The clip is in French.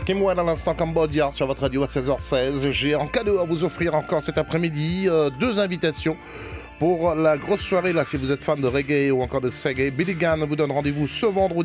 Kimwell à l'instant Cambodia sur votre radio à 16h16. J'ai en cadeau à vous offrir encore cet après-midi 2 invitations pour la grosse soirée là si vous êtes fan de reggae ou encore de reggae. Billy Gunn vous donne rendez-vous ce vendredi